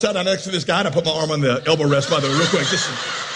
Sat down next to this guy, and I put my arm on the elbow rest, by the way, real quick, just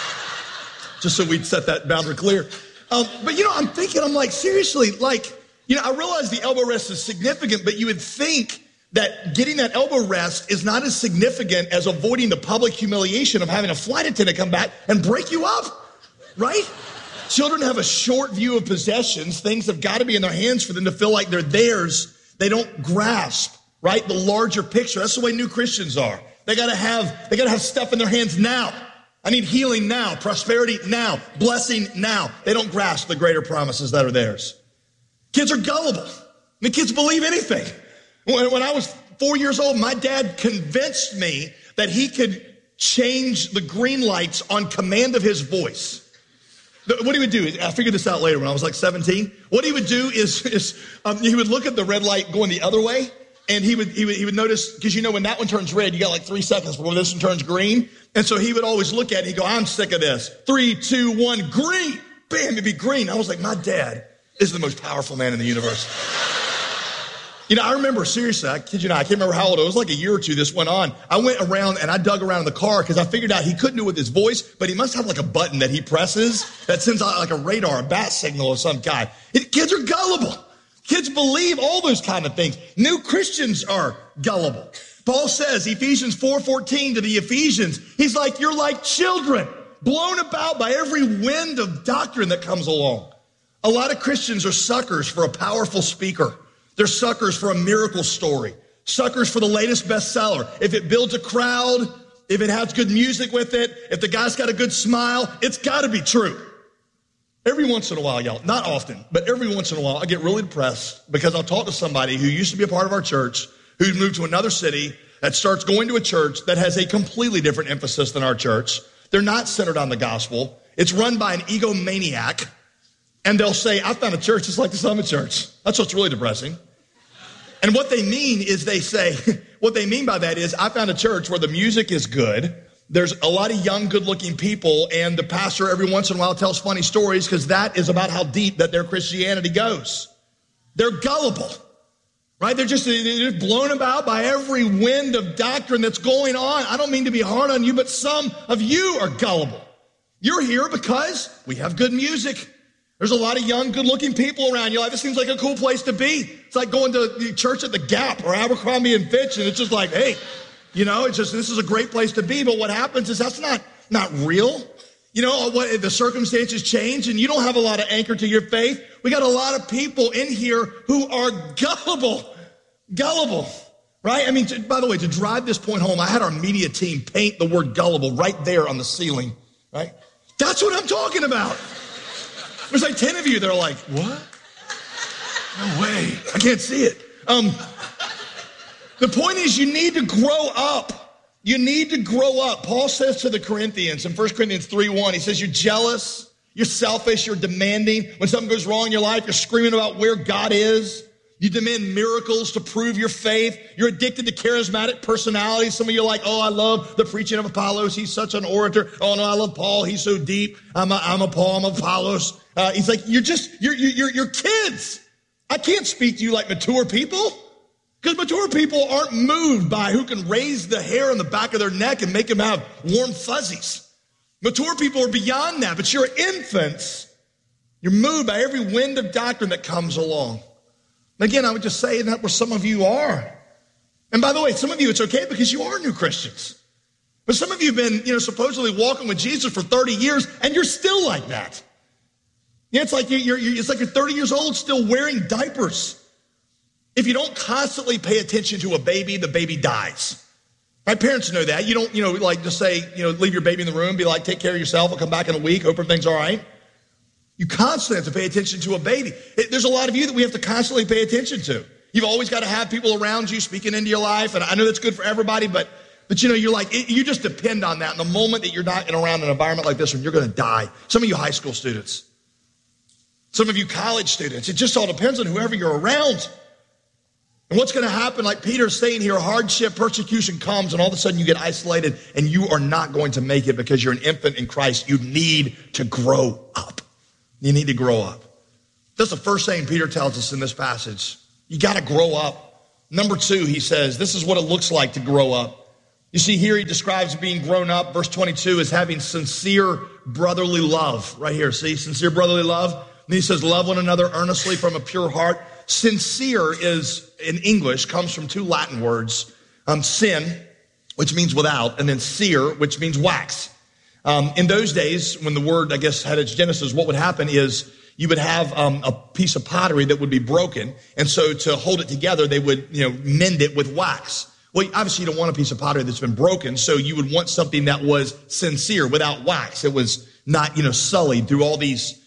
so we'd set that boundary clear. But, I'm thinking, I'm like, seriously, I realize the elbow rest is significant, but you would think that getting that elbow rest is not as significant as avoiding the public humiliation of having a flight attendant come back and break you up, right? Children have a short view of possessions. Things have got to be in their hands for them to feel like they're theirs. They don't grasp, right, the larger picture. That's the way new Christians are. They gotta have stuff in their hands now. I need healing now, prosperity now, blessing now. They don't grasp the greater promises that are theirs. Kids are gullible. Kids believe anything. When I was 4 years old, my dad convinced me that he could change the green lights on command of his voice. What he would do, I figured this out later when I was like 17. What he would do is he would look at the red light going the other way. And he would notice, because when that one turns red, you got like 3 seconds before this one turns green. And so he would always look at it and he'd go, I'm sick of this. 3, 2, 1, green. Bam, it'd be green. I was like, my dad is the most powerful man in the universe. I remember, seriously, I kid you not, I can't remember how old it was, like a year or two this went on. I went around and I dug around in the car because I figured out he couldn't do it with his voice, but he must have like a button that he presses that sends out like a radar, a bat signal of some kind. Kids are gullible. Kids believe all those kind of things. New Christians are gullible. Paul says, Ephesians 4:14 to the Ephesians, he's like, you're like children, blown about by every wind of doctrine that comes along. A lot of Christians are suckers for a powerful speaker. They're suckers for a miracle story, suckers for the latest bestseller. If it builds a crowd, if it has good music with it, if the guy's got a good smile, it's got to be true. Every once in a while, y'all, not often, but every once in a while, I get really depressed because I'll talk to somebody who used to be a part of our church, who's moved to another city, that starts going to a church that has a completely different emphasis than our church. They're not centered on the gospel. It's run by an egomaniac. And they'll say, I found a church just like the Summit Church. That's what's really depressing. And what they mean by that is, I found a church where the music is good. There's a lot of young, good-looking people, and the pastor every once in a while tells funny stories because that is about how deep that their Christianity goes. They're gullible, right? They're just blown about by every wind of doctrine that's going on. I don't mean to be hard on you, but some of you are gullible. You're here because we have good music. There's a lot of young, good-looking people around. You're like, this seems like a cool place to be. It's like going to the church at the Gap or Abercrombie and Fitch, and it's just like, hey, it's just, this is a great place to be. But what happens is that's not real. What the circumstances change and you don't have a lot of anchor to your faith. We got a lot of people in here who are gullible, right? By the way, to drive this point home, I had our media team paint the word gullible right there on the ceiling, right? That's what I'm talking about. There's like 10 of you that are like, what? No way. I can't see it. The point is you need to grow up. You need to grow up. Paul says to the Corinthians in 1 Corinthians 3:1, he says, you're jealous, you're selfish, you're demanding. When something goes wrong in your life, you're screaming about where God is. You demand miracles to prove your faith. You're addicted to charismatic personalities. Some of you are like, oh, I love the preaching of Apollos. He's such an orator. Oh, no, I love Paul. He's so deep. I'm a Paul. I'm Apollos. He's like, you're kids. I can't speak to you like mature people. Because mature people aren't moved by who can raise the hair on the back of their neck and make them have warm fuzzies. Mature people are beyond that, but you're infants. You're moved by every wind of doctrine that comes along. And again, I would just say that where some of you are. And by the way, some of you, it's okay because you are new Christians. But some of you have been, supposedly walking with Jesus for 30 years, and you're still like that. It's like you're 30 years old still wearing diapers. If you don't constantly pay attention to a baby, the baby dies. My parents know that. You don't, just say, leave your baby in the room, be like, take care of yourself, I'll come back in a week, hope everything's all right. You constantly have to pay attention to a baby. There's a lot of you that we have to constantly pay attention to. You've always got to have people around you speaking into your life, and I know that's good for everybody, but you're like, you just depend on that. And the moment that you're not around an environment like this one, you're going to die. Some of you high school students, some of you college students, it just all depends on whoever you're around. And what's going to happen, like Peter's saying here, hardship, persecution comes, and all of a sudden you get isolated, and you are not going to make it because you're an infant in Christ. You need to grow up. You need to grow up. That's the first thing Peter tells us in this passage. You got to grow up. Number 2, he says, this is what it looks like to grow up. You see here he describes being grown up. Verse 22 is having sincere brotherly love. Right here, see, sincere brotherly love. And he says, love one another earnestly from a pure heart. Sincere is, in English, comes from two Latin words. Sin, which means without, and then cere, which means wax. In those days, when the word, I guess, had its genesis, what would happen is you would have a piece of pottery that would be broken. And so to hold it together, they would, mend it with wax. Well, obviously you don't want a piece of pottery that's been broken, so you would want something that was sincere, without wax. It was not, sullied through all these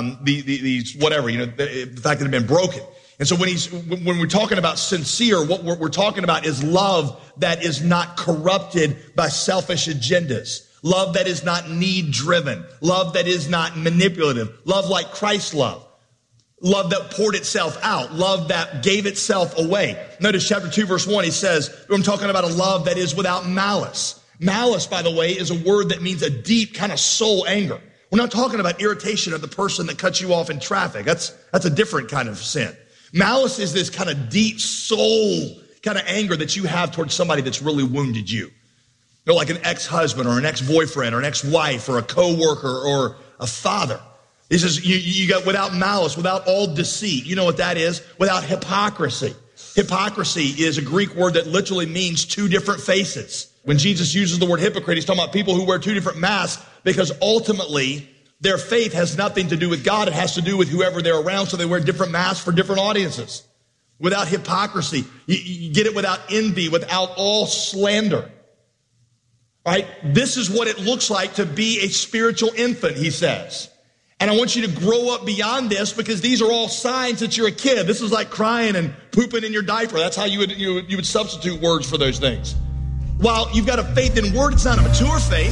whatever, the fact that it had been broken. And so when we're talking about sincere, what we're talking about is love that is not corrupted by selfish agendas. Love that is not need-driven. Love that is not manipulative. Love like Christ's love. Love that poured itself out. Love that gave itself away. Notice chapter 2, verse 1, he says, I'm talking about a love that is without malice. Malice, by the way, is a word that means a deep kind of soul anger. We're not talking about irritation of the person that cuts you off in traffic. That's a different kind of sin. Malice is this kind of deep soul kind of anger that you have towards somebody that's really wounded you. Like an ex-husband or an ex-boyfriend or an ex-wife or a co-worker or a father. He says you got without malice, without all deceit. You know what that is? Without hypocrisy. Hypocrisy is a Greek word that literally means two different faces. When Jesus uses the word hypocrite, he's talking about people who wear two different masks because ultimately their faith has nothing to do with God. It has to do with whoever they're around, so they wear different masks for different audiences. Without hypocrisy. You get it without envy, without all slander. Right? This is what it looks like to be a spiritual infant, he says. And I want you to grow up beyond this because these are all signs that you're a kid. This is like crying and pooping in your diaper. That's how you would substitute words for those things. While you've got a faith in word, it's not a mature faith.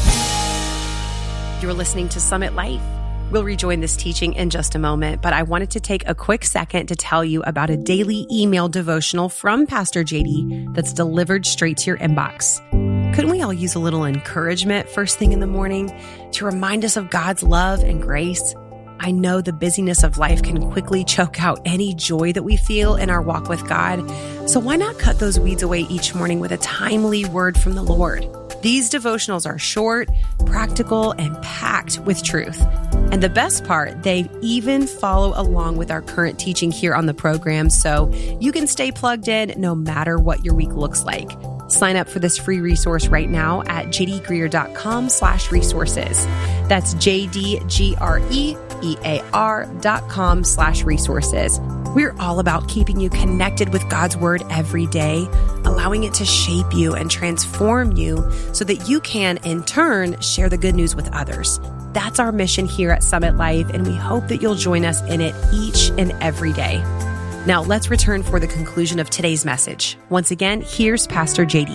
You're listening to Summit Life. We'll rejoin this teaching in just a moment, but I wanted to take a quick second to tell you about a daily email devotional from Pastor JD that's delivered straight to your inbox. Couldn't we all use a little encouragement first thing in the morning to remind us of God's love and grace? I know the busyness of life can quickly choke out any joy that we feel in our walk with God. So why not cut those weeds away each morning with a timely word from the Lord? These devotionals are short, practical, and packed with truth. And the best part, they even follow along with our current teaching here on the program, so you can stay plugged in no matter what your week looks like. Sign up for this free resource right now at jdgreer.com/resources. That's jdgreer.com/resources. We're all about keeping you connected with God's word every day, allowing it to shape you and transform you so that you can, in turn, share the good news with others. That's our mission here at Summit Life, and we hope that you'll join us in it each and every day. Now, let's return for the conclusion of today's message. Once again, here's Pastor JD.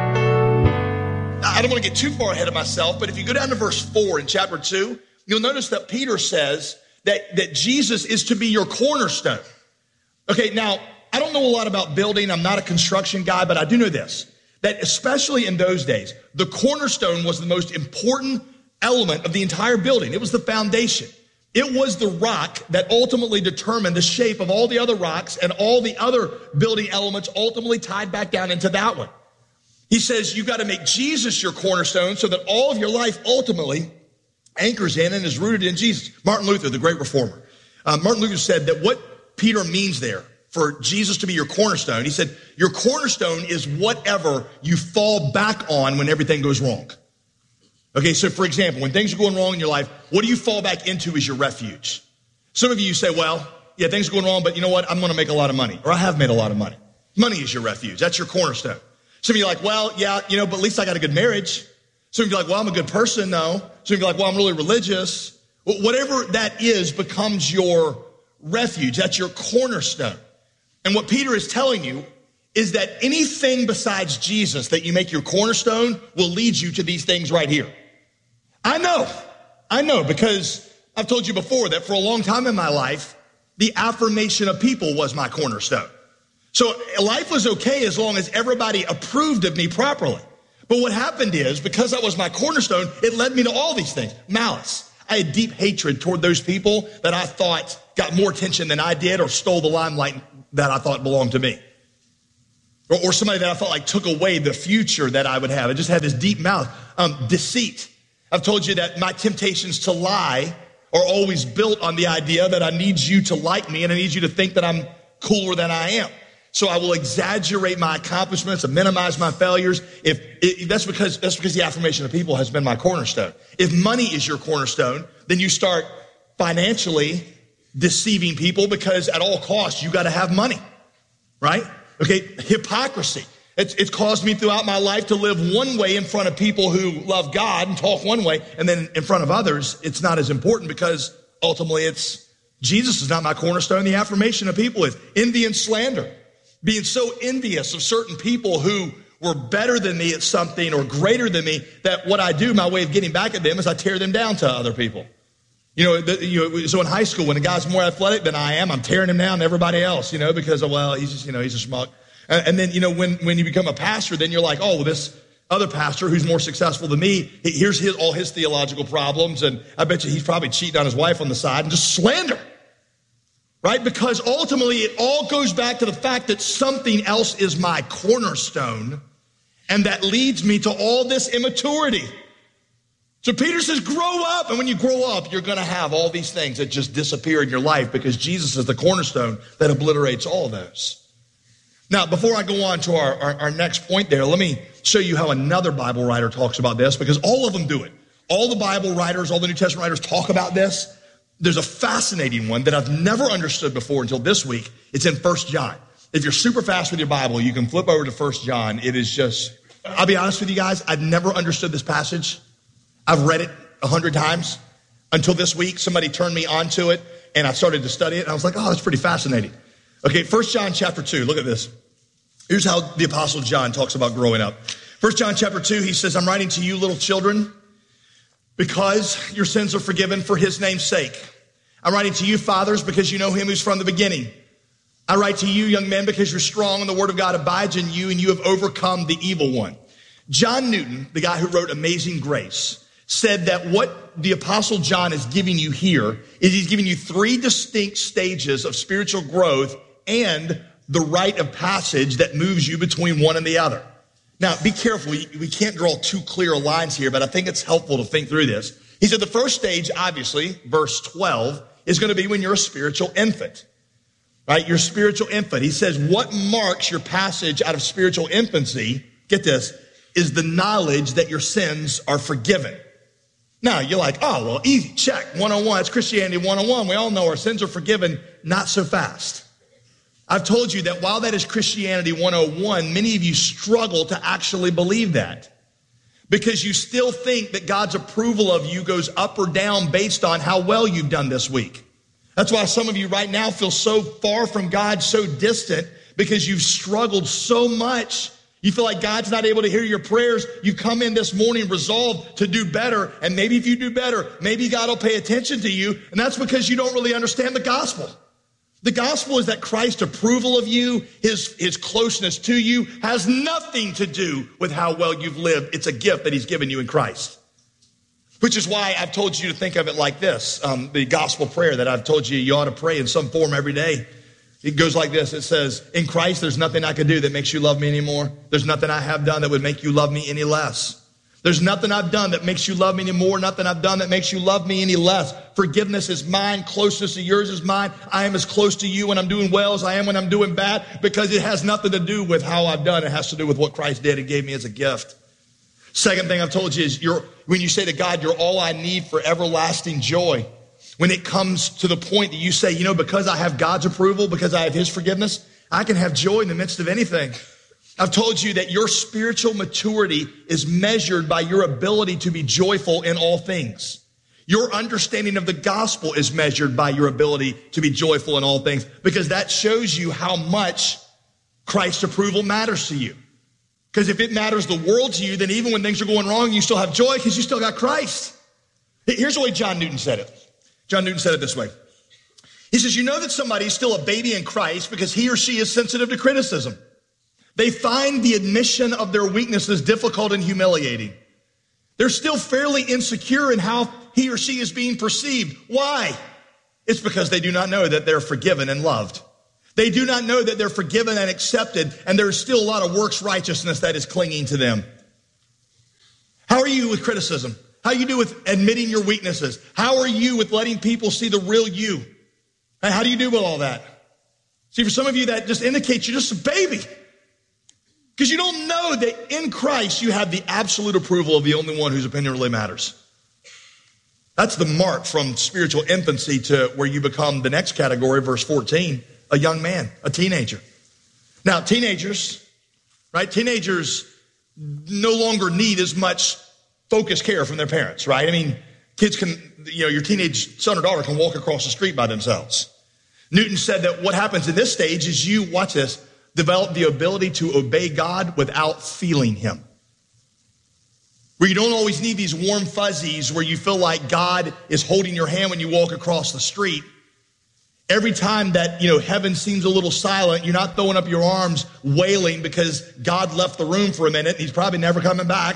I don't want to get too far ahead of myself, but if you go down to verse 4 in chapter 2, you'll notice that Peter says that Jesus is to be your cornerstone. Okay, now, I don't know a lot about building. I'm not a construction guy, but I do know this, that especially in those days, the cornerstone was the most important element of the entire building. It was the foundation. It was the rock that ultimately determined the shape of all the other rocks, and all the other building elements ultimately tied back down into that one. He says you got to make Jesus your cornerstone so that all of your life ultimately anchors in and is rooted in Jesus. Martin Luther, the great reformer. Martin Luther said that what Peter means there for Jesus to be your cornerstone, he said your cornerstone is whatever you fall back on when everything goes wrong. Okay, so for example, when things are going wrong in your life, what do you fall back into as your refuge? Some of you say, well, yeah, things are going wrong, but you know what? I'm going to make a lot of money, or I have made a lot of money. Money is your refuge. That's your cornerstone. Some of you are like, well, yeah, but at least I got a good marriage. Some of you are like, well, I'm a good person, though. Some of you are like, well, I'm really religious. Whatever that is becomes your refuge. That's your cornerstone. And what Peter is telling you is that anything besides Jesus that you make your cornerstone will lead you to these things right here. I know, because I've told you before that for a long time in my life, the affirmation of people was my cornerstone. So life was okay as long as everybody approved of me properly. But what happened is, because that was my cornerstone, it led me to all these things. Malice. I had deep hatred toward those people that I thought got more attention than I did or stole the limelight that I thought belonged to me. or somebody that I felt like took away the future that I would have. I just had this deep mouth. Deceit. I've told you that my temptations to lie are always built on the idea that I need you to like me and I need you to think that I'm cooler than I am. So I will exaggerate my accomplishments and minimize my failures. That's because the affirmation of people has been my cornerstone. If money is your cornerstone, then you start financially deceiving people because at all costs, you got to have money, right? Okay. Hypocrisy. It's caused me throughout my life to live one way in front of people who love God and talk one way. And then in front of others, it's not as important because ultimately Jesus is not my cornerstone. The affirmation of people is envy and slander. Being so envious of certain people who were better than me at something or greater than me, that what I do, my way of getting back at them is I tear them down to other people. So in high school, when a guy's more athletic than I am, I'm tearing him down to everybody else, because, he's a schmuck. And then, when you become a pastor, then you're like, oh, well, this other pastor who's more successful than me, here's all his theological problems. And I bet you he's probably cheating on his wife on the side and just slander. Right? Because ultimately it all goes back to the fact that something else is my cornerstone, and that leads me to all this immaturity. So Peter says, grow up. And when you grow up, you're going to have all these things that just disappear in your life because Jesus is the cornerstone that obliterates all of those. Now, before I go on to our next point there, let me show you how another Bible writer talks about this, because all of them do it. All the Bible writers, all the New Testament writers talk about this. There's a fascinating one that I've never understood before until this week. It's in 1 John. If you're super fast with your Bible, you can flip over to 1 John. It is just, I'll be honest with you guys, I've never understood this passage. I've read it 100 times until this week. Somebody turned me onto it and I started to study it. And I was like, oh, that's pretty fascinating. Okay, 1 John chapter 2, look at this. Here's how the Apostle John talks about growing up. 1 John chapter 2, he says, I'm writing to you, little children, because your sins are forgiven for his name's sake. I'm writing to you, fathers, because you know him who's from the beginning. I write to you, young men, because you're strong and the word of God abides in you and you have overcome the evil one. John Newton, the guy who wrote Amazing Grace, said that what the Apostle John is giving you here is he's giving you 3 distinct stages of spiritual growth and the rite of passage that moves you between one and the other. Now, be careful. We can't draw too clear lines here, but I think it's helpful to think through this. He said the first stage, obviously, verse 12, is going to be when you're a spiritual infant, right? You're a spiritual infant. He says what marks your passage out of spiritual infancy, get this, is the knowledge that your sins are forgiven. Now, you're like, oh, well, easy, check, 101, it's Christianity 101. We all know our sins are forgiven. Not so fast. I've told you that while that is Christianity 101, many of you struggle to actually believe that because you still think that God's approval of you goes up or down based on how well you've done this week. That's why some of you right now feel so far from God, so distant, because you've struggled so much. You feel like God's not able to hear your prayers. You come in this morning resolved to do better, and maybe if you do better, maybe God will pay attention to you, and that's because you don't really understand the gospel. The gospel is that Christ's approval of you, his closeness to you, has nothing to do with how well you've lived. It's a gift that he's given you in Christ. Which is why I've told you to think of it like this. The gospel prayer that I've told you ought to pray in some form every day. It goes like this. It says, in Christ, there's nothing I can do that makes you love me anymore. There's nothing I have done that would make you love me any less. There's nothing I've done that makes you love me any more. Nothing I've done that makes you love me any less. Forgiveness is mine. Closeness to yours is mine. I am as close to you when I'm doing well as I am when I'm doing bad, because it has nothing to do with how I've done. It has to do with what Christ did and gave me as a gift. Second thing I've told you is when you say to God, you're all I need for everlasting joy. When it comes to the point that you say, because I have God's approval, because I have his forgiveness, I can have joy in the midst of anything. I've told you that your spiritual maturity is measured by your ability to be joyful in all things. Your understanding of the gospel is measured by your ability to be joyful in all things, because that shows you how much Christ's approval matters to you. Because if it matters the world to you, then even when things are going wrong, you still have joy because you still got Christ. Here's the way John Newton said it. John Newton said it this way. He says, you know that somebody's still a baby in Christ because he or she is sensitive to criticism. They find the admission of their weaknesses difficult and humiliating. They're still fairly insecure in how he or she is being perceived. Why? It's because they do not know that they're forgiven and loved. They do not know that they're forgiven and accepted, and there is still a lot of works righteousness that is clinging to them. How are you with criticism? How you do with admitting your weaknesses? How are you with letting people see the real you? And how do you do with all that? See, for some of you, that just indicates you're just a baby. Because you don't know that in Christ you have the absolute approval of the only one whose opinion really matters. That's the mark from spiritual infancy to where you become the next category, verse 14, a young man, a teenager. Now, teenagers, right? Teenagers no longer need as much focused care from their parents, right? I mean, kids can, your teenage son or daughter can walk across the street by themselves. Newton said that what happens in this stage is you, watch this, develop the ability to obey God without feeling him. Where you don't always need these warm fuzzies where you feel like God is holding your hand when you walk across the street. Every time that, heaven seems a little silent, you're not throwing up your arms wailing because God left the room for a minute and he's probably never coming back.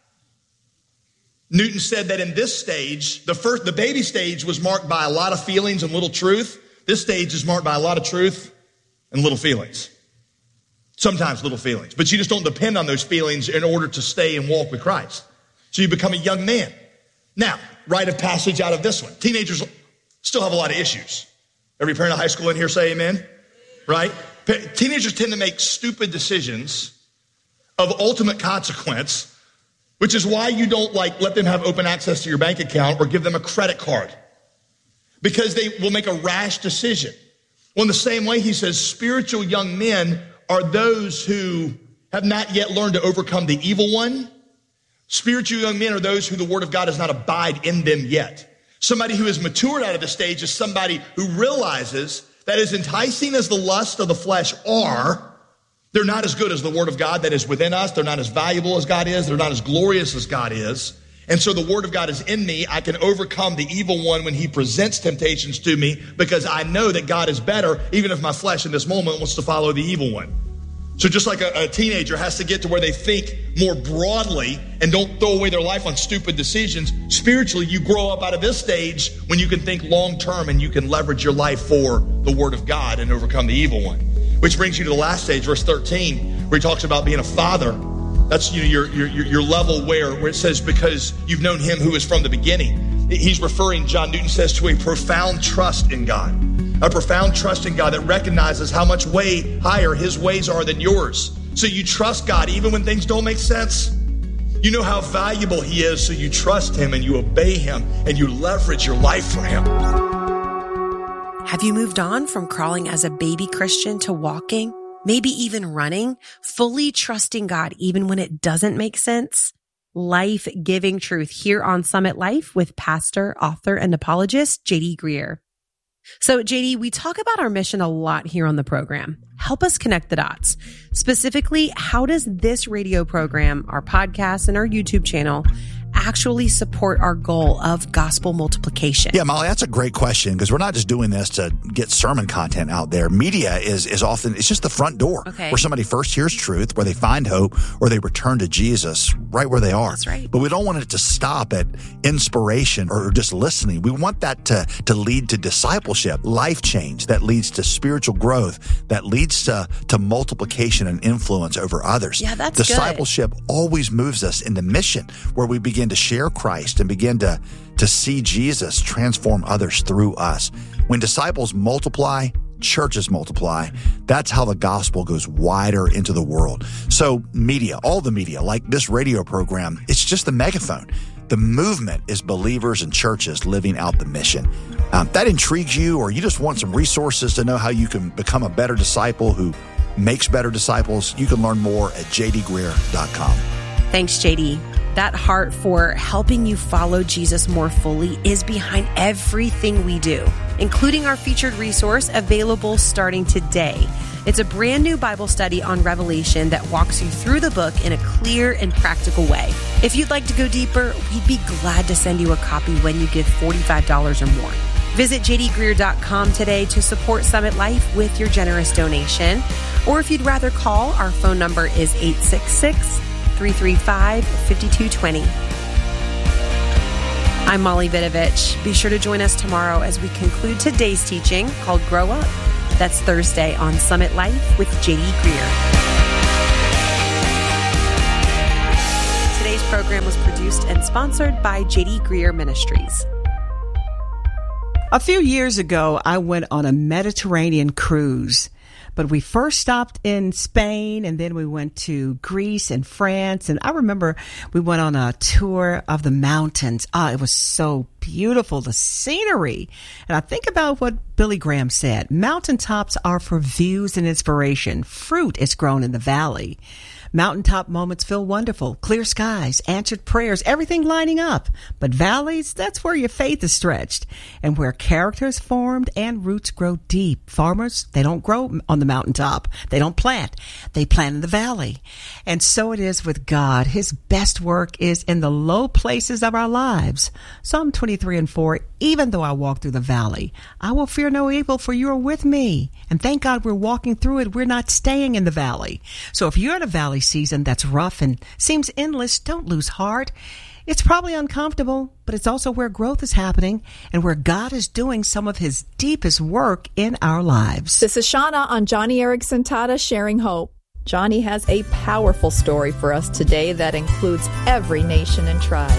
Newton said that in this stage, the baby stage was marked by a lot of feelings and little truth. This stage is marked by a lot of truth and little feelings. Sometimes little feelings. But you just don't depend on those feelings in order to stay and walk with Christ. So you become a young man. Now, rite of passage out of this one. Teenagers still have a lot of issues. Every parent of high school in here say amen? Right? Teenagers tend to make stupid decisions of ultimate consequence, which is why you don't let them have open access to your bank account or give them a credit card. Because they will make a rash decision. Well, in the same way, he says, spiritual young men are those who have not yet learned to overcome the evil one. Spiritual young men are those who the word of God does not abide in them yet. Somebody who has matured out of the stage is somebody who realizes that as enticing as the lust of the flesh are, they're not as good as the word of God that is within us. They're not as valuable as God is. They're not as glorious as God is. And so the word of God is in me. I can overcome the evil one when he presents temptations to me because I know that God is better, even if my flesh in this moment wants to follow the evil one. So just like a teenager has to get to where they think more broadly and don't throw away their life on stupid decisions, spiritually you grow up out of this stage when you can think long term and you can leverage your life for the word of God and overcome the evil one. Which brings you to the last stage, verse 13, where he talks about being a father. That's your level where it says, because you've known him who is from the beginning. He's referring, John Newton says, to a profound trust in God. A profound trust in God that recognizes how much way higher his ways are than yours. So you trust God even when things don't make sense. You know how valuable he is, so you trust him and you obey him and you leverage your life for him. Have you moved on from crawling as a baby Christian to walking? Maybe even running, fully trusting God even when it doesn't make sense? Life-giving truth here on Summit Life with pastor, author, and apologist J.D. Greear. So JD, we talk about our mission a lot here on the program. Help us connect the dots. Specifically, how does this radio program, our podcast, and our YouTube channel actually support our goal of gospel multiplication? Yeah, Molly, that's a great question because we're not just doing this to get sermon content out there. Media is often, it's just the front door where somebody first hears truth, where they find hope, or they return to Jesus right where they are. That's right. But we don't want it to stop at inspiration or just listening. We want that to lead to discipleship, life change that leads to spiritual growth, that leads to multiplication and influence over others. Yeah, that's Discipleship always moves us into mission where we begin to share Christ and begin to see Jesus transform others through us. When disciples multiply, churches multiply. That's how the gospel goes wider into the world. So media, all the media, like this radio program, it's just the megaphone. The movement is believers and churches living out the mission. That intrigues you, or you just want some resources to know how you can become a better disciple who makes better disciples, you can learn more at jdgreear.com. Thanks, JD. That heart for helping you follow Jesus more fully is behind everything we do, including our featured resource available starting today. It's a brand new Bible study on Revelation that walks you through the book in a clear and practical way. If you'd like to go deeper, we'd be glad to send you a copy when you give $45 or more. Visit jdgreear.com today to support Summit Life with your generous donation. Or if you'd rather call, our phone number is 866-335-5220. I'm Molly Vidovich. Be sure to join us tomorrow as we conclude today's teaching called Grow Up. That's Thursday on Summit Life with J.D. Greer. Today's program was produced and sponsored by J.D. Greer Ministries. A few years ago, I went on a Mediterranean cruise. But we first stopped in Spain, and then we went to Greece and France. And I remember we went on a tour of the mountains. It was so beautiful, the scenery. And I think about what Billy Graham said. Mountaintops are for views and inspiration. Fruit is grown in the valley. Mountaintop moments feel wonderful. Clear skies, answered prayers, everything lining up. But valleys, that's where your faith is stretched and where character is formed and roots grow deep. Farmers, they don't grow on the mountaintop. They don't plant. They plant in the valley. And so it is with God. His best work is in the low places of our lives. Psalm 23:4, even though I walk through the valley, I will fear no evil, for you are with me. And thank God we're walking through it. We're not staying in the valley. So if you're in a valley season that's rough and seems endless, don't lose heart. It's probably uncomfortable, but it's also where growth is happening and where God is doing some of his deepest work in our lives. This is Shauna on Johnny Erickson Tata Sharing Hope. Johnny has a powerful story for us today that includes every nation and tribe.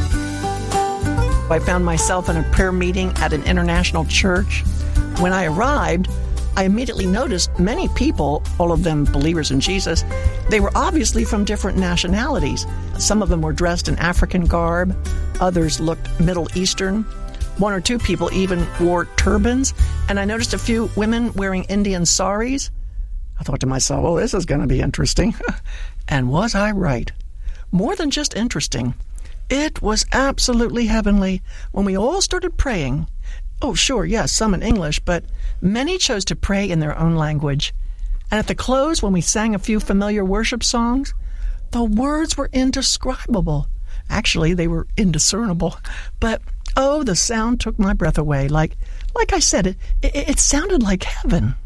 I found myself in a prayer meeting at an international church. When I arrived, I immediately noticed many people, all of them believers in Jesus, they were obviously from different nationalities. Some of them were dressed in African garb. Others looked Middle Eastern. One or two people even wore turbans. And I noticed a few women wearing Indian saris. I thought to myself, oh, this is going to be interesting. And was I right? More than just interesting. It was absolutely heavenly when we all started praying. Oh, sure, yes, some in English, but many chose to pray in their own language. And at the close, when we sang a few familiar worship songs, the words were indescribable. Actually, they were indiscernible. But, oh, the sound took my breath away. Like I said, it sounded like heaven.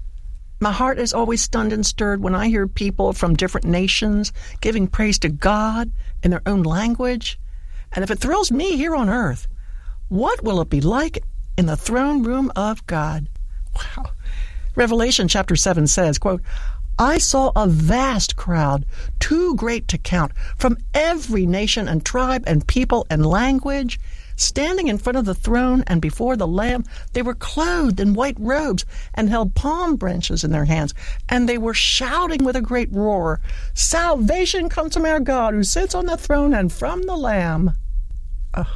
My heart is always stunned and stirred when I hear people from different nations giving praise to God in their own language. And if it thrills me here on earth, what will it be like in the throne room of God? Wow. Revelation chapter 7 says, quote, I saw a vast crowd, too great to count, from every nation and tribe and people and language, standing in front of the throne and before the Lamb. They were clothed in white robes and held palm branches in their hands, and they were shouting with a great roar, salvation comes from our God who sits on the throne and from the Lamb. Are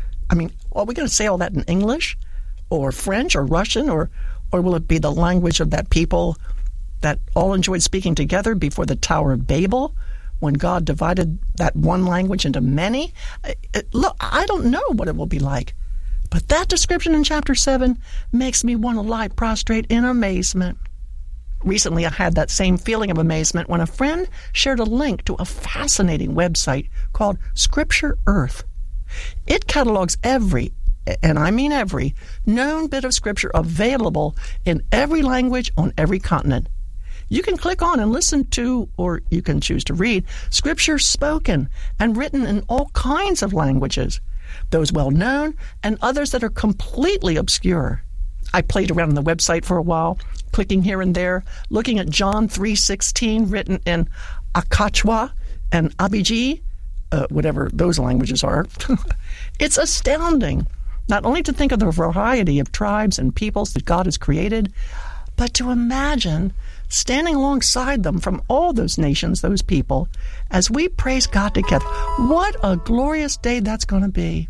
we going to say all that in English or French or Russian, or will it be the language of that people that all enjoyed speaking together before the Tower of Babel when God divided that one language into many? Look, I don't know what it will be like, but that description in chapter 7 makes me want to lie prostrate in amazement. Recently, I had that same feeling of amazement when a friend shared a link to a fascinating website called Scripture Earth. It catalogs every, and I mean every, known bit of Scripture available in every language on every continent. You can click on and listen to, or you can choose to read, Scripture spoken and written in all kinds of languages, those well-known and others that are completely obscure. I played around on the website for a while, clicking here and there, looking at John 3:16 written in Akachwa and Abiji, whatever those languages are. It's astounding, not only to think of the variety of tribes and peoples that God has created, but to imagine standing alongside them from all those nations, those people, as we praise God together. What a glorious day that's going to be.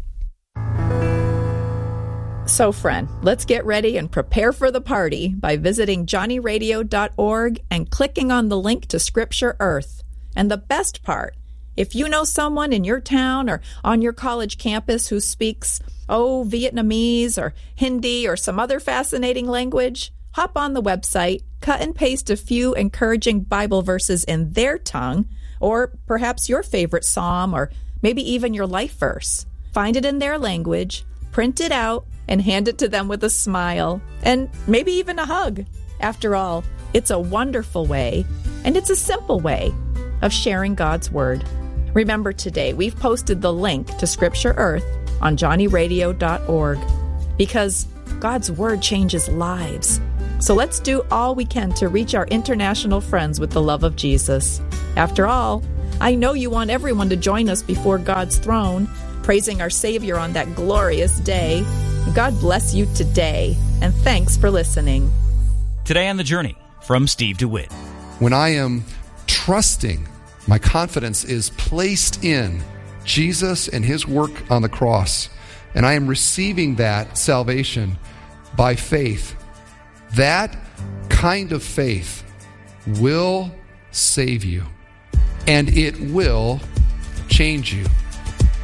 So, friend, let's get ready and prepare for the party by visiting johnnyradio.org and clicking on the link to Scripture Earth. And the best part, if you know someone in your town or on your college campus who speaks, Vietnamese or Hindi or some other fascinating language, hop on the website, cut and paste a few encouraging Bible verses in their tongue, or perhaps your favorite psalm, or maybe even your life verse. Find it in their language, print it out, and hand it to them with a smile, and maybe even a hug. After all, it's a wonderful way, and it's a simple way of sharing God's Word. Remember today, we've posted the link to Scripture Earth on johnnyradio.org, because God's Word changes lives. So let's do all we can to reach our international friends with the love of Jesus. After all, I know you want everyone to join us before God's throne, praising our Savior on that glorious day. God bless you today, and thanks for listening. Today on The Journey, from Steve DeWitt. When I am trusting, my confidence is placed in Jesus and his work on the cross, and I am receiving that salvation by faith. That kind of faith will save you, and it will change you.